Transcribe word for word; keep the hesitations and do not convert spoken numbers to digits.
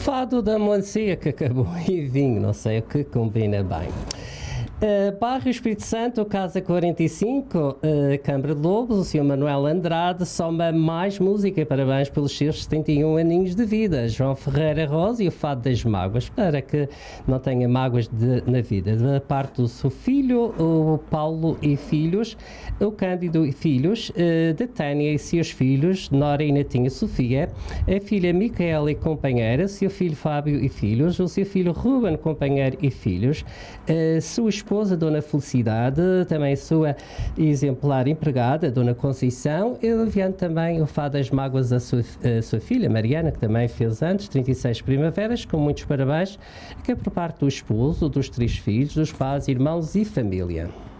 Fado da melancia que acabou e vinho, não sei o que combina bem. Uh, bairro Espírito Santo, Casa quarenta e cinco, uh, Câmara de Lobos, o senhor Manuel Andrade soma mais música e parabéns pelos seus setenta e um aninhos de vida. João Ferreira Rosa e o Fado das Mágoas, para que não tenha mágoas de, na vida. Da parte do seu filho, o Paulo e filhos, o Cândido e filhos, uh, de Tânia e seus filhos, Nora e Natinha Sofia, a filha Micaela e companheira, seu filho Fábio e filhos, o seu filho Ruben, companheiro e filhos, uh, sua esposa a Dona Felicidade, também a sua exemplar empregada, a Dona Conceição, e enviando também o Fado das Mágoas à sua, à sua filha, Mariana, que também fez antes, trinta e seis primaveras, com muitos parabéns, que é por parte do esposo, dos três filhos, dos pais, irmãos e família.